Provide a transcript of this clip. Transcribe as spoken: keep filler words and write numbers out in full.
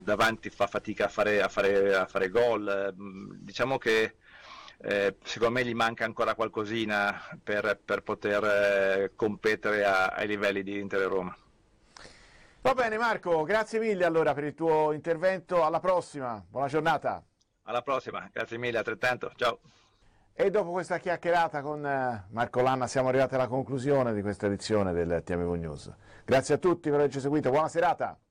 davanti fa fatica a fare, a fare, a fare gol. Diciamo che eh, secondo me gli manca ancora qualcosina per, per poter eh, competere a, ai livelli di Inter e Roma. Va bene Marco, grazie mille allora per il tuo intervento, alla prossima, buona giornata. Alla prossima, grazie mille, altrettanto, ciao. E dopo questa chiacchierata con Marco Lanna siamo arrivati alla conclusione di questa edizione del T M V News. Grazie a tutti per averci seguito, buona serata.